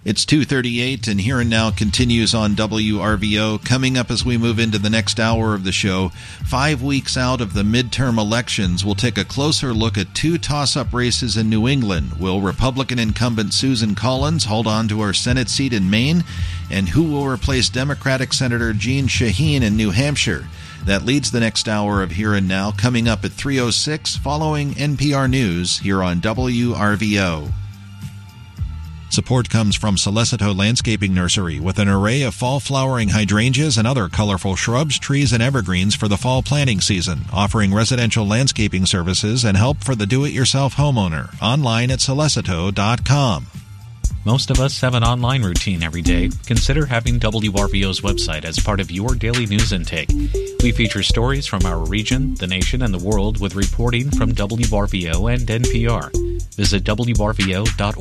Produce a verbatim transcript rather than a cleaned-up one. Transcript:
It's two thirty-eight, and Here and Now continues on W R V O. Coming up as we move into the next hour of the show, five weeks out of the midterm elections, we'll take a closer look at two toss-up races in New England. Will Republican incumbent Susan Collins hold on to her Senate seat in Maine? And who will replace Democratic Senator Jeanne Shaheen in New Hampshire? That leads the next hour of Here and Now, coming up at three oh six, following N P R News here on W R V O. Support comes from Solicito Landscaping Nursery, with an array of fall-flowering hydrangeas and other colorful shrubs, trees, and evergreens for the fall planting season, offering residential landscaping services and help for the do-it-yourself homeowner. Online at solicito dot com. Most of us have an online routine every day. Consider having W R V O's website as part of your daily news intake. We feature stories from our region, the nation, and the world with reporting from W R V O and N P R. Visit W R V O dot org.